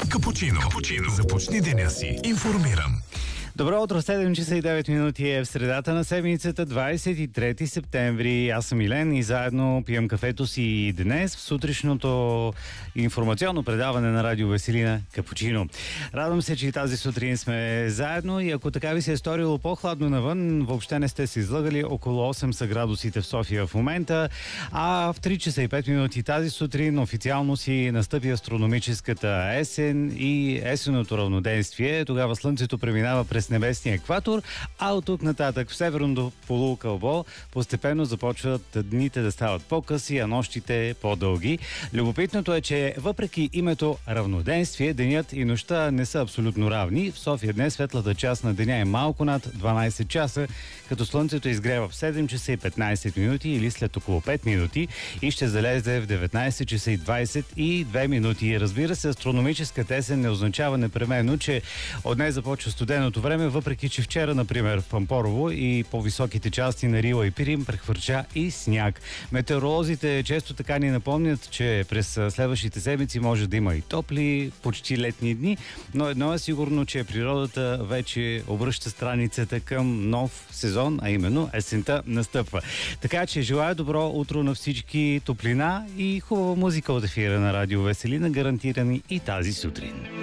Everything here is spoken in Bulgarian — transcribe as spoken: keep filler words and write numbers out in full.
Капучино. Капучино. Започни деня си информиран. Добро утро, седем часа и девет минути е в средата на седмицата, двадесет и трети септември. Аз съм Илен и заедно пием кафето си днес в сутрешното информационно предаване на Радио Веселина Капучино. Радвам се, че и тази сутрин сме заедно и ако така ви се е сторило по-хладно навън, въобще не сте се излъгали. Около осем са градусите в София в момента, а в три часа и пет минути тази сутрин официално си настъпи астрономическата есен и есенното равноденствие. Тогава слънцето преминава през небесния екватор, а от тук нататък в северното полукълбо постепенно започват дните да стават по-къси, а нощите по-дълги. Любопитното е, че въпреки името равноденствие, денят и нощта не са абсолютно равни. В София днес светлата част на деня е малко над дванадесет часа, като слънцето изгрява в седем часа и петнадесет минути или след около пет минути и ще залезе в деветнадесет часа и двадесет и две минути. Разбира се, астрономическата есен не означава непременно, че от днес започва студеното време, въпреки че вчера, например, в Пампорово и по-високите части на Рила и Пирин прехвърча и сняг. Метеоролозите често така ни напомнят, че през следващите седмици може да има и топли, почти летни дни, но едно е сигурно, че природата вече обръща страницата към нов сезон, а именно есента настъпва. Така че желая добро утро на всички, топлина и хубава музика от ефира на Радио Веселина, гарантирани и тази сутрин.